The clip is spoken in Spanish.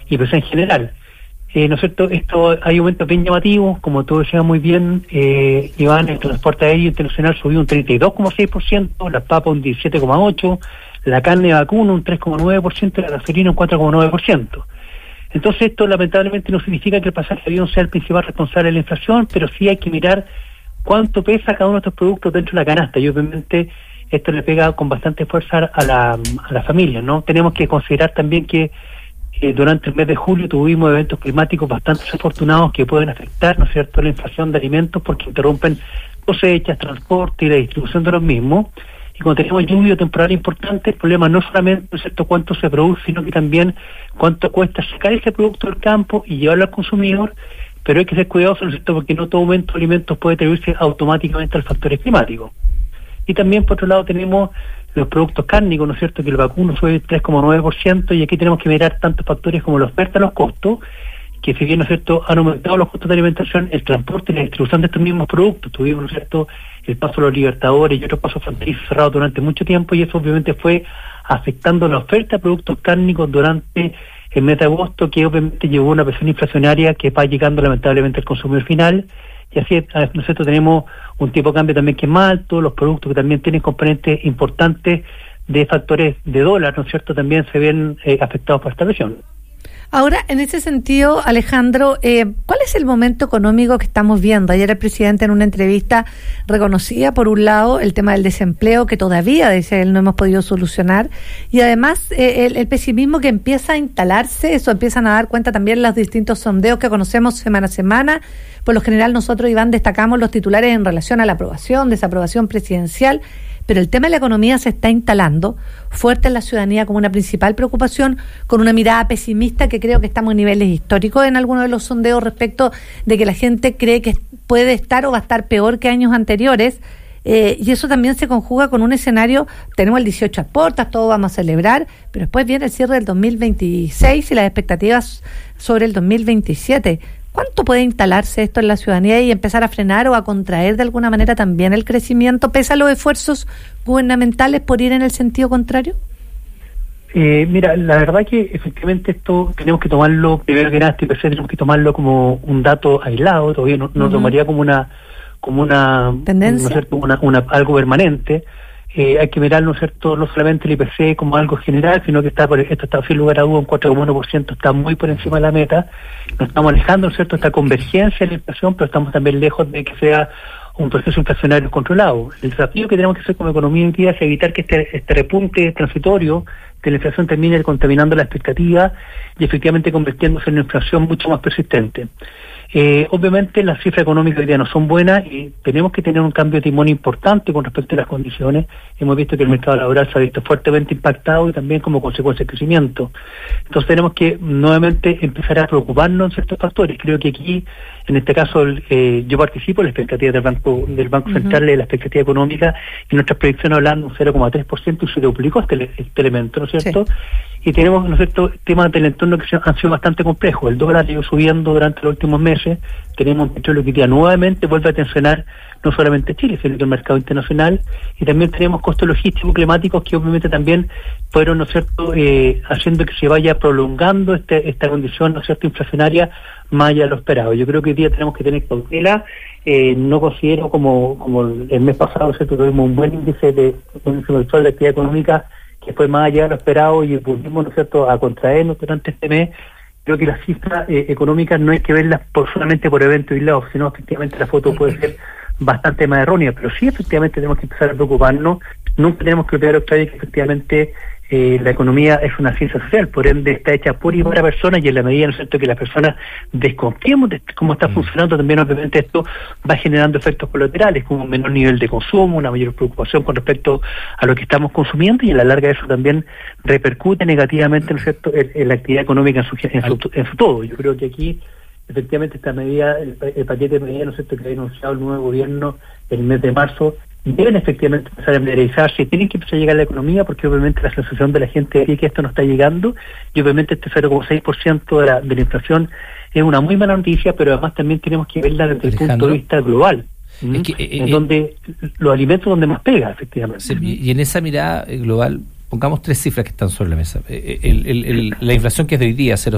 y pues en general. ¿No es cierto? Esto hay aumentos bien llamativos, como tú decías muy bien, Iván. El transporte aéreo internacional subió un 32,6%, las papas un 17,8%, la carne de vacuno un 3,9%, la gasolina un 4,9%. Entonces esto lamentablemente no significa que el pasaje de avión sea el principal responsable de la inflación, pero sí hay que mirar cuánto pesa cada uno de estos productos dentro de la canasta, y obviamente esto le pega con bastante fuerza a la familia, ¿no? Tenemos que considerar también que durante el mes de julio tuvimos eventos climáticos bastante desafortunados que pueden afectar, ¿no es cierto?, la inflación de alimentos, porque interrumpen cosechas, transporte y la distribución de los mismos. Y cuando tenemos lluvia temporal importante, el problema no solamente, ¿no es cierto?, cuánto se produce, sino que también cuánto cuesta sacar ese producto del campo y llevarlo al consumidor. Pero hay que ser cuidadosos, ¿no es cierto?, porque no todo aumento de alimentos puede atribuirse automáticamente a los factores climáticos. Y también, por otro lado, tenemos los productos cárnicos, ¿no es cierto?, que el vacuno sube 3,9%, y aquí tenemos que mirar tantos factores como la oferta, los costos, que si bien, ¿no es cierto?, han aumentado los costos de alimentación, el transporte y la distribución de estos mismos productos. Tuvimos, ¿no es cierto?, el paso de los Libertadores y otros pasos fronterizos cerrados durante mucho tiempo, y eso obviamente fue afectando la oferta de productos cárnicos durante el mes de agosto, que obviamente llevó a una presión inflacionaria que va llegando lamentablemente al consumidor final. Y así, ¿no es cierto?, tenemos un tipo de cambio también que es más alto, los productos que también tienen componentes importantes de factores de dólar, ¿no es cierto?, también se ven afectados por esta presión. Ahora, en ese sentido, Alejandro, ¿cuál es el momento económico que estamos viendo? Ayer el presidente en una entrevista reconocía, por un lado, el tema del desempleo, que todavía, dice él, no hemos podido solucionar, y además el pesimismo que empieza a instalarse. Eso empiezan a dar cuenta también los distintos sondeos que conocemos semana a semana. Por lo general nosotros, Iván, destacamos los titulares en relación a la aprobación, desaprobación presidencial, pero el tema de la economía se está instalando fuerte en la ciudadanía como una principal preocupación, con una mirada pesimista, que creo que estamos en niveles históricos en algunos de los sondeos respecto de que la gente cree que puede estar o va a estar peor que años anteriores, y eso también se conjuga con un escenario. Tenemos el 18 a puertas, todo vamos a celebrar, pero después viene el cierre del 2026 y las expectativas sobre el 2027. ¿Cuánto puede instalarse esto en la ciudadanía y empezar a frenar o a contraer de alguna manera también el crecimiento, pese a los esfuerzos gubernamentales por ir en el sentido contrario? Mira, la verdad que efectivamente esto tenemos que tomarlo, primero que nada, tenemos que tomarlo como un dato aislado. Todavía no tomaría como una tendencia, ¿no es cierto?, algo permanente. Hay que mirar, ¿no es cierto?, no solamente el IPC como algo general, sino que esto está sin lugar a duda un 4,1%, está muy por encima de la meta. Nos estamos alejando, ¿no es cierto?, esta convergencia en la inflación, pero estamos también lejos de que sea un proceso inflacionario controlado. El desafío que tenemos que hacer como economía hoy día es evitar que este repunte transitorio de la inflación termine contaminando la expectativa y efectivamente convirtiéndose en una inflación mucho más persistente. Obviamente las cifras económicas hoy día no son buenas y tenemos que tener un cambio de timón importante con respecto a las condiciones. Hemos visto que el mercado laboral se ha visto fuertemente impactado y también como consecuencia del crecimiento. Entonces tenemos que nuevamente empezar a preocuparnos en ciertos factores. Creo que aquí, en este caso, yo participo en la expectativa del Banco Central de la expectativa económica, y nuestras predicciones hablan de un 0,3% y se duplicó este elemento, ¿no es cierto? Sí. Y tenemos, ¿no es cierto?, temas del entorno que han sido bastante complejos. El dólar ha ido subiendo durante los últimos meses. Tenemos un petróleo que hoy día nuevamente vuelve a tensionar no solamente Chile, sino que el mercado internacional. Y también tenemos costos logísticos climáticos que obviamente también fueron, ¿no es cierto?, haciendo que se vaya prolongando esta condición, ¿no es cierto?, inflacionaria más allá de lo esperado. Yo creo que hoy día tenemos que tener cautela. No considero como el mes pasado, ¿cierto?, tuvimos un buen índice mensual de actividad económica que fue más allá de lo esperado y volvimos, ¿no es cierto?, a contraernos durante este mes. Creo que las cifras económicas no hay que verlas solamente por eventos aislados, sino efectivamente la foto puede ser bastante más errónea, pero sí efectivamente tenemos que empezar a preocuparnos. Nunca tenemos que olvidar, Octavio, que efectivamente la economía es una ciencia social, por ende está hecha por y para personas, y en la medida, ¿no es cierto?, que las personas desconfiemos de cómo está funcionando, también obviamente esto va generando efectos colaterales, como un menor nivel de consumo, una mayor preocupación con respecto a lo que estamos consumiendo, y a la larga eso también repercute negativamente, ¿no es cierto?, en la actividad económica en su todo. Yo creo que aquí efectivamente esta medida, el paquete de medidas, ¿no es cierto?, que ha anunciado el nuevo gobierno el mes de marzo, deben efectivamente empezar a mineralizarse, tienen que empezar a llegar a la economía, porque obviamente la sensación de la gente es que esto no está llegando, y obviamente este 0,6% de la inflación es una muy mala noticia, pero además también tenemos que verla desde el punto de vista global, en donde los alimentos donde más pega, efectivamente. Y en esa mirada global, pongamos 3 cifras que están sobre la mesa. La inflación, que es de hoy día,